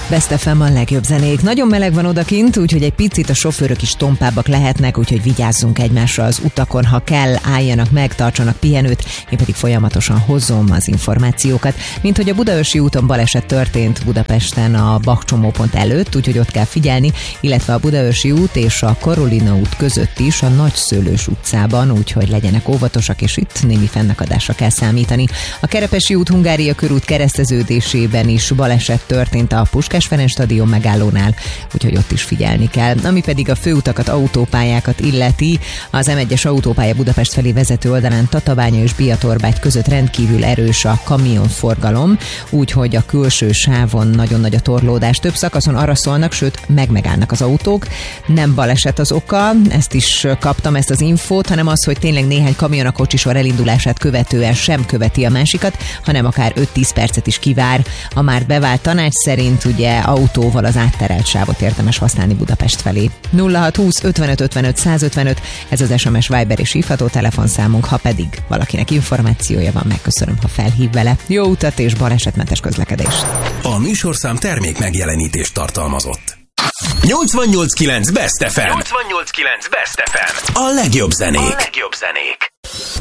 Best FM a legjobb zenék. Nagyon meleg van odakint, úgyhogy egy picit a sofőrök is tompábbak lehetnek, úgyhogy vigyázzunk egymásra az utakon, ha kell, álljanak meg, tartsanak pihenőt, én pedig folyamatosan hozom az információkat. Mint hogy a Budaörsi úton baleset történt Budapesten a Bach csomópont előtt, úgyhogy ott kell figyelni, illetve a Budaörsi út és a Karolina út között is a Nagyszőlős utcában, úgyhogy legyenek óvatosak, és itt némi fennakadásra kell számítani. A Kerepesi út Hungária körút kereszteződésében is baleset történt a Puskás Ferenc stadion megállónál, úgyhogy ott is figyelni kell. Ami pedig a főutakat, autópályákat illeti, az M1-es autópálya Budapest felé vezető oldalán Tatabánya és Biatorbágy között rendkívül erős a kamionforgalom, úgyhogy a külső sávon nagyon nagy a torlódás. Több szakaszon arra szólnak, sőt megállnak az autók. Nem baleset az oka, ezt is kaptam, ezt az infót, hanem az, hogy tényleg néhány kamion a kocsisor elindulását követően sem követi a másikat, hanem akár 5-10 percet is kivár. A már bevált tanács szerint ugye autóval az átterelt sávot érdemes használni Budapest felé. 0620 55 55 155, ez az SMS, Viber és hívható telefonszámunk, ha pedig valakinek információja van, megköszönöm, ha felhív vele. Jó utat és balesetmentes közlekedést! A műsorszám termék megjelenítést tartalmazott. 88.9 Best FM. 88.9 Best FM. A legjobb zenék.